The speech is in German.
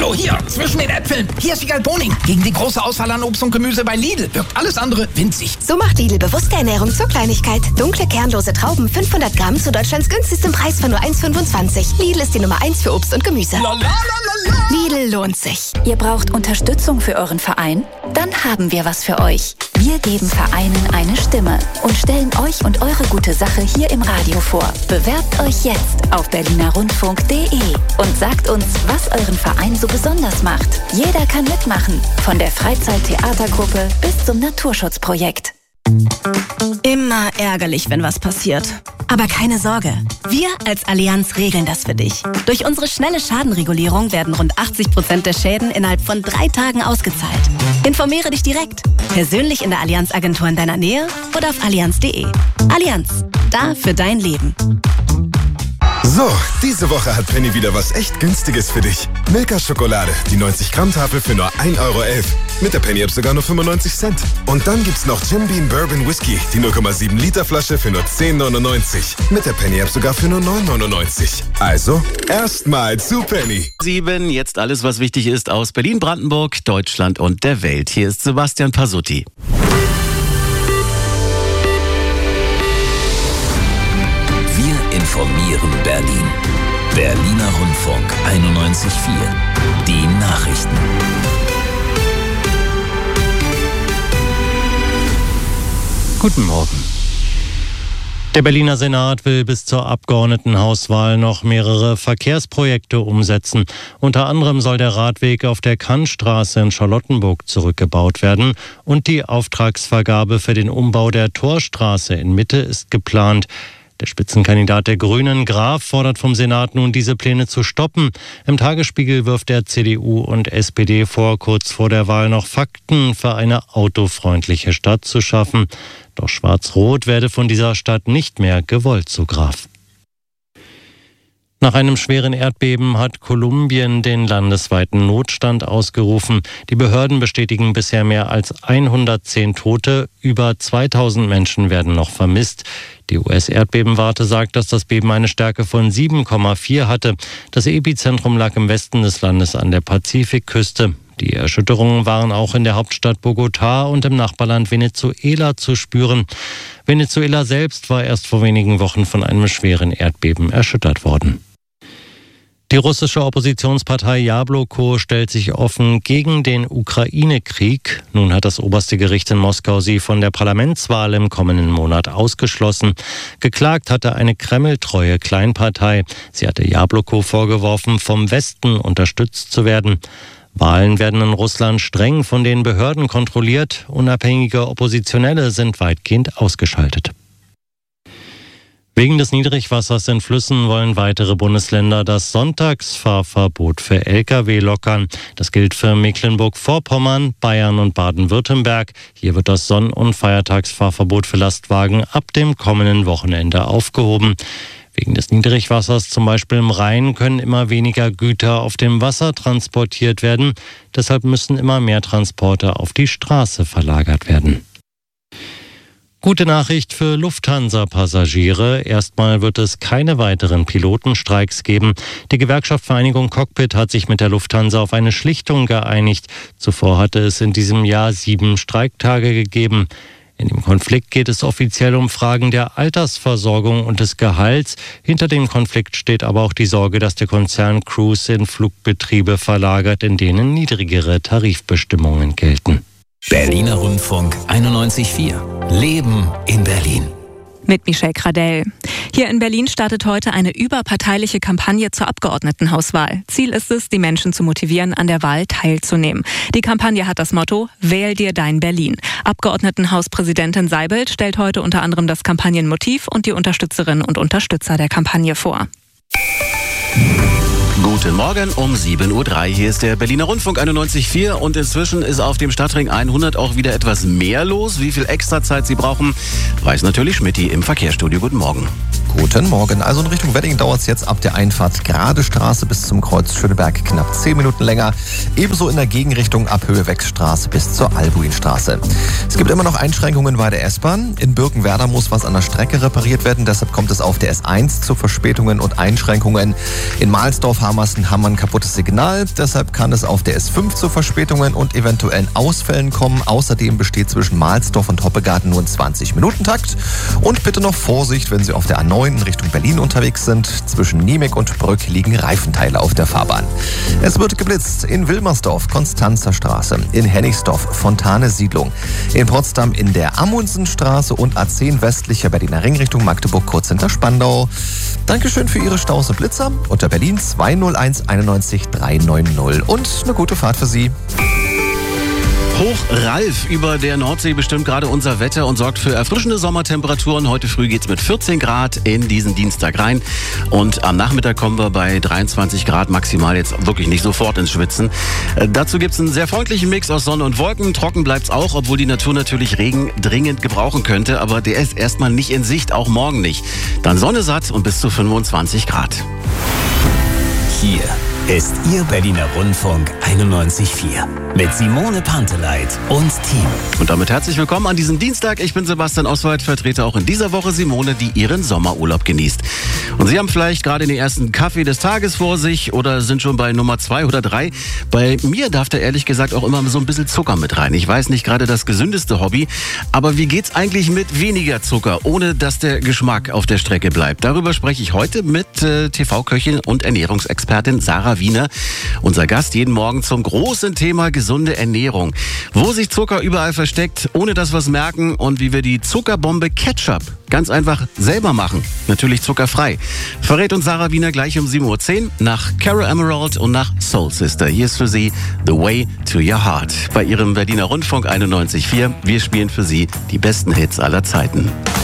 Hallo, hier, zwischen den Äpfeln. Hier ist Wiegald Boning. Gegen die große Auswahl an Obst und Gemüse bei Lidl wirkt alles andere winzig. So macht Lidl bewusste Ernährung zur Kleinigkeit. Dunkle, kernlose Trauben, 500 Gramm zu Deutschlands günstigstem Preis von nur 1,25. Lidl ist die Nummer 1 für Obst und Gemüse. Lidl lohnt sich. Ihr braucht Unterstützung für euren Verein? Dann haben wir was für euch. Wir geben Vereinen eine Stimme und stellen euch und eure gute Sache hier im Radio vor. Bewerbt euch jetzt auf berlinerrundfunk.de und sagt uns, was euren Verein so besonders macht. Jeder kann mitmachen, von der Freizeittheatergruppe bis zum Naturschutzprojekt. Immer ärgerlich, wenn was passiert. Aber keine Sorge, wir als Allianz regeln das für dich. Durch unsere schnelle Schadenregulierung werden rund 80% der Schäden innerhalb von 3 Tagen ausgezahlt. Informiere dich direkt, persönlich in der Allianz-Agentur in deiner Nähe oder auf allianz.de. Allianz, da für dein Leben. So, diese Woche hat Penny wieder was echt Günstiges für dich. Milka-Schokolade, die 90-Gramm-Tafel für nur 1,11 €. Mit der Penny-App sogar nur 95 Cent. Und dann gibt's noch Jim Beam Bourbon Whisky, die 0,7 Liter Flasche für nur 10,99. Mit der Penny-App sogar für nur 9,99. Also, erstmal zu Penny. 7, jetzt alles, was wichtig ist aus Berlin, Brandenburg, Deutschland und der Welt. Hier ist Sebastian Pasutti. Informieren Berlin. Berliner Rundfunk 91.4. Die Nachrichten. Guten Morgen. Der Berliner Senat will bis zur Abgeordnetenhauswahl noch mehrere Verkehrsprojekte umsetzen. Unter anderem soll der Radweg auf der Kannstraße in Charlottenburg zurückgebaut werden und die Auftragsvergabe für den Umbau der Torstraße in Mitte ist geplant. Der Spitzenkandidat der Grünen, Graf, fordert vom Senat nun, diese Pläne zu stoppen. Im Tagesspiegel wirft er CDU und SPD vor, kurz vor der Wahl noch Fakten für eine autofreundliche Stadt zu schaffen. Doch Schwarz-Rot werde von dieser Stadt nicht mehr gewollt, so Graf. Nach einem schweren Erdbeben hat Kolumbien den landesweiten Notstand ausgerufen. Die Behörden bestätigen bisher mehr als 110 Tote. Über 2000 Menschen werden noch vermisst. Die US-Erdbebenwarte sagt, dass das Beben eine Stärke von 7,4 hatte. Das Epizentrum lag im Westen des Landes an der Pazifikküste. Die Erschütterungen waren auch in der Hauptstadt Bogotá und im Nachbarland Venezuela zu spüren. Venezuela selbst war erst vor wenigen Wochen von einem schweren Erdbeben erschüttert worden. Die russische Oppositionspartei Jabloko stellt sich offen gegen den Ukraine-Krieg. Nun hat das oberste Gericht in Moskau sie von der Parlamentswahl im kommenden Monat ausgeschlossen. Geklagt hatte eine kremltreue Kleinpartei. Sie hatte Jabloko vorgeworfen, vom Westen unterstützt zu werden. Wahlen werden in Russland streng von den Behörden kontrolliert. Unabhängige Oppositionelle sind weitgehend ausgeschaltet. Wegen des Niedrigwassers in Flüssen wollen weitere Bundesländer das Sonntagsfahrverbot für Lkw lockern. Das gilt für Mecklenburg-Vorpommern, Bayern und Baden-Württemberg. Hier wird das Sonn- und Feiertagsfahrverbot für Lastwagen ab dem kommenden Wochenende aufgehoben. Wegen des Niedrigwassers, zum Beispiel im Rhein, können immer weniger Güter auf dem Wasser transportiert werden. Deshalb müssen immer mehr Transporte auf die Straße verlagert werden. Gute Nachricht für Lufthansa-Passagiere. Erstmal wird es keine weiteren Pilotenstreiks geben. Die Gewerkschaft Vereinigung Cockpit hat sich mit der Lufthansa auf eine Schlichtung geeinigt. Zuvor hatte es in diesem Jahr 7 Streiktage gegeben. In dem Konflikt geht es offiziell um Fragen der Altersversorgung und des Gehalts. Hinter dem Konflikt steht aber auch die Sorge, dass der Konzern Cruise in Flugbetriebe verlagert, in denen niedrigere Tarifbestimmungen gelten. Berliner Rundfunk 91.4. Leben in Berlin. Mit Michelle Gradell. Hier in Berlin startet heute eine überparteiliche Kampagne zur Abgeordnetenhauswahl. Ziel ist es, die Menschen zu motivieren, an der Wahl teilzunehmen. Die Kampagne hat das Motto: Wähl dir dein Berlin. Abgeordnetenhauspräsidentin Seibelt stellt heute unter anderem das Kampagnenmotiv und die Unterstützerinnen und Unterstützer der Kampagne vor. Guten Morgen um 7.03 Uhr. Hier ist der Berliner Rundfunk 91.4 und inzwischen ist auf dem Stadtring 100 auch wieder etwas mehr los. Wie viel Extrazeit Sie brauchen, weiß natürlich Schmidti im Verkehrsstudio. Guten Morgen. Guten Morgen. Also in Richtung Wedding dauert es jetzt ab der Einfahrt Grade Straße bis zum Kreuz Schöneberg knapp 10 Minuten länger. Ebenso in der Gegenrichtung ab Höhe-Wex-Straße bis zur Albuinstraße. Es gibt immer noch Einschränkungen bei der S-Bahn. In Birkenwerder muss was an der Strecke repariert werden. Deshalb kommt es auf der S1 zu Verspätungen und Einschränkungen. In Mahlsdorf-Hamersten haben wir ein kaputtes Signal. Deshalb kann es auf der S5 zu Verspätungen und eventuellen Ausfällen kommen. Außerdem besteht zwischen Mahlsdorf und Hoppegarten nur ein 20-Minuten-Takt. Und bitte noch Vorsicht, wenn Sie auf der A9 in Richtung Berlin unterwegs sind. Zwischen Niemek und Brück liegen Reifenteile auf der Fahrbahn. Es wird geblitzt in Wilmersdorf, Konstanzer Straße, in Hennigsdorf, Fontane Siedlung, in Potsdam in der Amundsenstraße und A10 westlicher Berliner Ring Richtung Magdeburg kurz hinter Spandau. Dankeschön für Ihre Staus und Blitzer unter Berlin 201 91 390 und eine gute Fahrt für Sie. Hoch Ralf über der Nordsee bestimmt gerade unser Wetter und sorgt für erfrischende Sommertemperaturen. Heute früh geht's mit 14 Grad in diesen Dienstag rein. Und am Nachmittag kommen wir bei 23 Grad maximal jetzt wirklich nicht sofort ins Schwitzen. Dazu gibt's einen sehr freundlichen Mix aus Sonne und Wolken. Trocken bleibt's auch, obwohl die Natur natürlich Regen dringend gebrauchen könnte. Aber der ist erstmal nicht in Sicht, auch morgen nicht. Dann Sonne satt und bis zu 25 Grad. Hier ist Ihr Berliner Rundfunk 91.4 mit Simone Panteleit und Team. Und damit herzlich willkommen an diesem Dienstag. Ich bin Sebastian Oswald, vertrete auch in dieser Woche Simone, die ihren Sommerurlaub genießt. Und Sie haben vielleicht gerade den ersten Kaffee des Tages vor sich oder sind schon bei Nummer 2 oder 3. Bei mir darf da ehrlich gesagt auch immer so ein bisschen Zucker mit rein. Ich weiß nicht gerade das gesündeste Hobby, aber wie geht's eigentlich mit weniger Zucker, ohne dass der Geschmack auf der Strecke bleibt? Darüber spreche ich heute mit TV-Köchin und Ernährungsexpertin Sarah Wiener. Unser Gast jeden Morgen zum großen Thema gesunde Ernährung. Wo sich Zucker überall versteckt, ohne dass wir es merken und wie wir die Zuckerbombe Ketchup ganz einfach selber machen. Natürlich zuckerfrei. Verrät uns Sarah Wiener gleich um 7.10 Uhr nach Cara Emerald und nach Soul Sister. Hier ist für Sie The Way to Your Heart bei Ihrem Berliner Rundfunk 91.4. Wir spielen für Sie die besten Hits aller Zeiten.